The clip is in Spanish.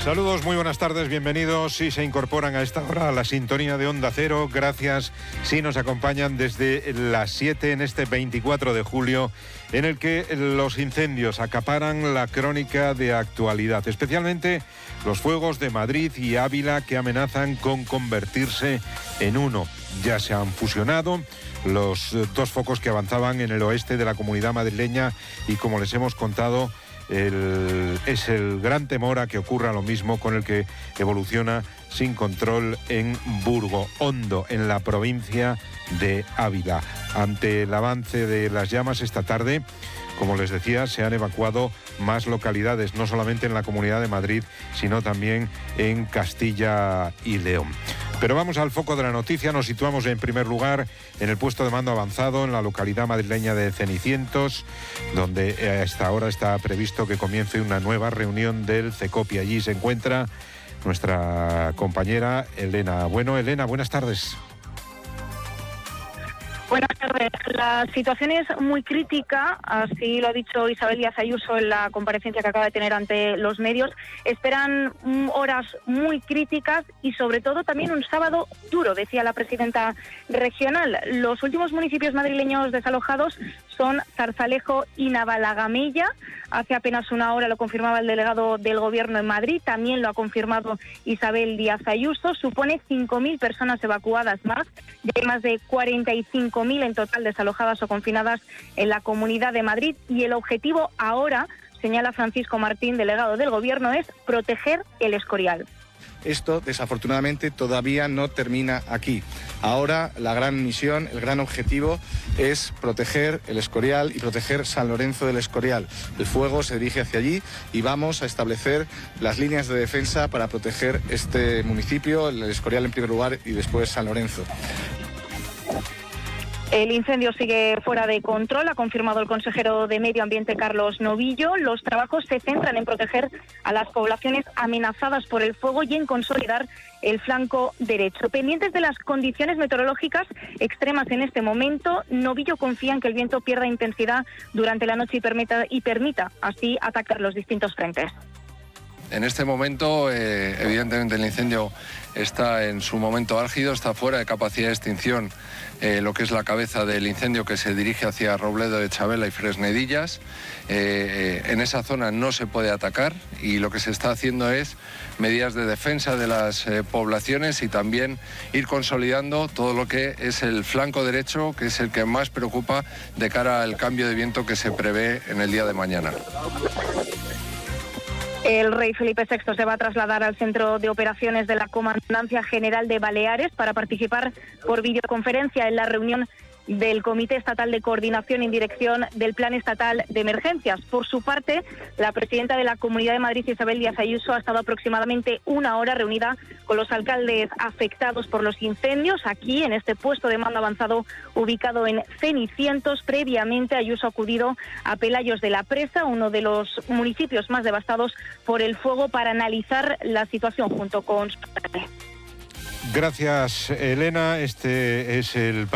Saludos, muy buenas tardes, bienvenidos si se incorporan a esta hora a la sintonía de Onda Cero. Gracias si nos acompañan desde las 7 en este 24 de julio, en el que los incendios acaparan la crónica de actualidad, especialmente los fuegos de Madrid y Ávila que amenazan con convertirse en uno. Ya se han fusionado los dos focos que avanzaban en el oeste de la Comunidad madrileña y, como les hemos contado, es el gran temor a que ocurra lo mismo con el que evoluciona sin control en Burgo Hondo, en la provincia de Ávila. Ante el avance de las llamas esta tarde, como les decía, se han evacuado más localidades, no solamente en la Comunidad de Madrid, sino también en Castilla y León. Pero vamos al foco de la noticia. Nos situamos en primer lugar en el puesto de mando avanzado en la localidad madrileña de Cenicientos, donde a esta hora está previsto que comience una nueva reunión del CECOPI. Allí se encuentra nuestra compañera Elena. Bueno, Elena, buenas tardes. Buenas tardes. La situación es muy crítica, así lo ha dicho Isabel Díaz Ayuso en la comparecencia que acaba de tener ante los medios. Esperan horas muy críticas y sobre todo también un sábado duro, decía la presidenta regional. Los últimos municipios madrileños desalojados son Zarzalejo y Navalagamella. Hace apenas una hora lo confirmaba el delegado del Gobierno en Madrid, también lo ha confirmado Isabel Díaz Ayuso. Supone 5.000 personas evacuadas más, ya hay más de 45.000 en total desalojadas o confinadas en la Comunidad de Madrid, y el objetivo ahora, señala Francisco Martín, delegado del Gobierno, es proteger el Escorial. Esto, desafortunadamente, todavía no termina aquí. Ahora la gran misión, el gran objetivo es proteger el Escorial y proteger San Lorenzo del Escorial. El fuego se dirige hacia allí y vamos a establecer las líneas de defensa para proteger este municipio, el Escorial en primer lugar y después San Lorenzo. El incendio sigue fuera de control, ha confirmado el consejero de Medio Ambiente, Carlos Novillo. Los trabajos se centran en proteger a las poblaciones amenazadas por el fuego y en consolidar el flanco derecho. Pendientes de las condiciones meteorológicas extremas en este momento, Novillo confía en que el viento pierda intensidad durante la noche y permita así atacar los distintos frentes. En este momento, evidentemente, el incendio está en su momento álgido, está fuera de capacidad de extinción lo que es la cabeza del incendio, que se dirige hacia Robledo de Chabela y Fresnedillas. En esa zona no se puede atacar y lo que se está haciendo es medidas de defensa de las poblaciones y también ir consolidando todo lo que es el flanco derecho, que es el que más preocupa de cara al cambio de viento que se prevé en el día de mañana. El rey Felipe VI se va a trasladar al centro de operaciones de la Comandancia General de Baleares para participar por videoconferencia en la reunión del Comité Estatal de Coordinación en dirección del Plan Estatal de Emergencias. Por su parte, la presidenta de la Comunidad de Madrid, Isabel Díaz Ayuso, ha estado aproximadamente una hora reunida con los alcaldes afectados por los incendios aquí, en este puesto de mando avanzado ubicado en Cenicientos. Previamente, Ayuso ha acudido a Pelayos de la Presa, uno de los municipios más devastados por el fuego, para analizar la situación junto con... Gracias, Elena. Este es el